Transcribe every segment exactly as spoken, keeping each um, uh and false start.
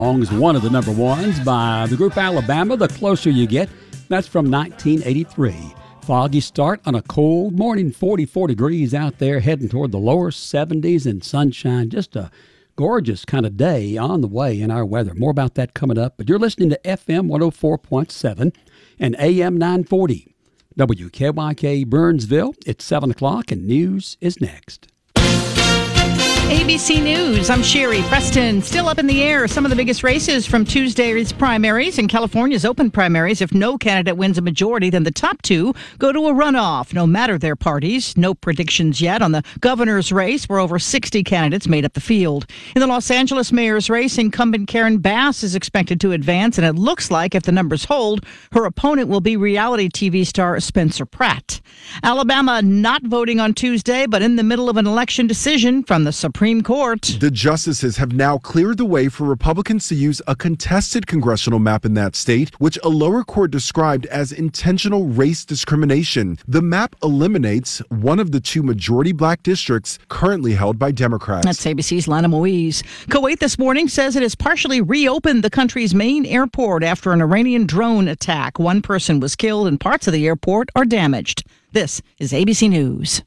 Songs, one of the number ones by the group Alabama, The Closer You Get. That's from nineteen eighty-three. Foggy start on a cold morning, forty-four degrees out there, heading toward the lower seventies and sunshine. Just a gorgeous kind of day on the way in our weather. More about that coming up. But you're listening to F M one oh four point seven and A M nine forty. W K Y K Burnsville. It's seven o'clock and news is next. A B C News, I'm Sherry Preston. Still up in the air, some of the biggest races from Tuesday's primaries and California's open primaries. If no candidate wins a majority, then the top two go to a runoff, no matter their parties. No predictions yet on the governor's race, where over sixty candidates made up the field. In the Los Angeles mayor's race, incumbent Karen Bass is expected to advance, and it looks like, if the numbers hold, her opponent will be reality T V star Spencer Pratt. Alabama not voting on Tuesday, but in the middle of an election decision from the Supreme Supreme Court. The justices have now cleared the way for Republicans to use a contested congressional map in that state, which a lower court described as intentional race discrimination. The map eliminates one of the two majority black districts currently held by Democrats. That's A B C's Lana Moise. Kuwait this morning says it has partially reopened the country's main airport after an Iranian drone attack. One person was killed and parts of the airport are damaged. This is A B C News.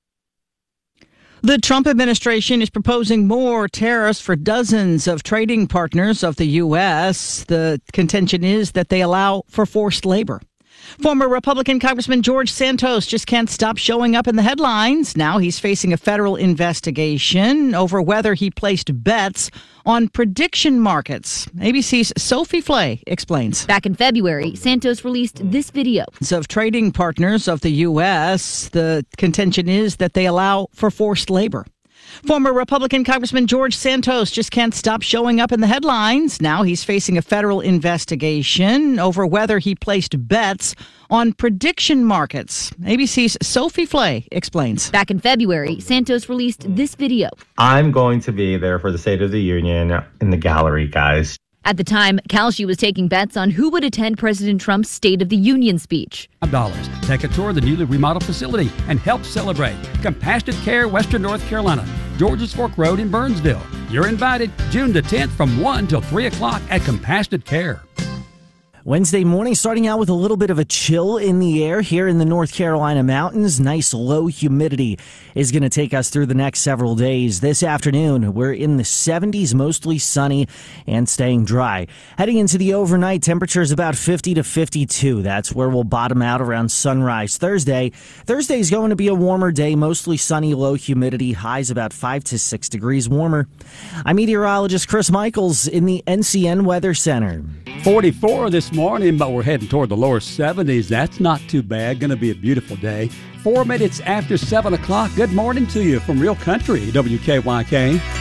The Trump administration is proposing more tariffs for dozens of trading partners of the U S. The contention is that they allow for forced labor. Former Republican Congressman George Santos just can't stop showing up in the headlines. Now he's facing a federal investigation over whether he placed bets on prediction markets. A B C's Sophie Flay explains. Back in February, Santos released this video of trading partners of the U S. The contention is that they allow for forced labor. Former Republican Congressman George Santos just can't stop showing up in the headlines. Now he's facing a federal investigation over whether he placed bets on prediction markets. A B C's Sophie Flay explains. Back in February, Santos released this video. I'm going to be there for the State of the Union in the gallery, guys. At the time, Kalshi was taking bets on who would attend President Trump's State of the Union speech. Dollars. Take a tour of the newly remodeled facility and help celebrate Compassionate Care, Western North Carolina, Georges Fork Road in Burnsville. You're invited June the tenth from one till three o'clock at Compassionate Care. Wednesday morning, starting out with a little bit of a chill in the air here in the North Carolina mountains. Nice low humidity is going to take us through the next several days. This afternoon, we're in the seventies, mostly sunny and staying dry. Heading into the overnight, temperatures about fifty to fifty-two. That's where we'll bottom out around sunrise Thursday. Thursday is going to be a warmer day, mostly sunny, low humidity, highs about five to six degrees warmer. I'm meteorologist Chris Michaels in the N C N Weather Center. forty-four this morning, but we're heading toward the lower seventies. That's not too bad. Going to be a beautiful day. Four minutes after seven o'clock. Good morning to you from Real Country, W K Y K.